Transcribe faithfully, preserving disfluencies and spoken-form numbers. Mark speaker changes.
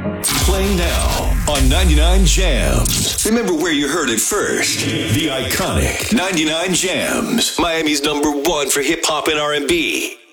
Speaker 1: Playing now on ninety-nine Jams. Remember where you heard it first. The iconic ninety-nine Jams. Miami's number one for hip hop and R and B.